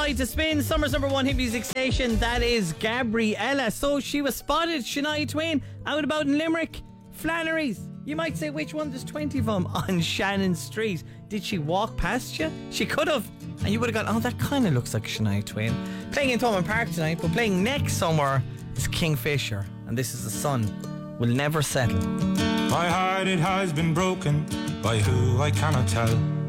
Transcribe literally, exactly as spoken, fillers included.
tonight to spin Summer's number one hit music station. That is Gabriella. So she was spotted, Shania Twain, out about in Limerick. Flannery's. You might say, which one? There's twenty of them on Shannon Street. Did she walk past you? She could have. And you would have gone, oh, that kind of looks like Shania Twain. Playing in Thomond Park tonight, but playing next somewhere is Kingfisher. And this is The Sun Will Never Settle. My heart, it has been broken by who I cannot tell.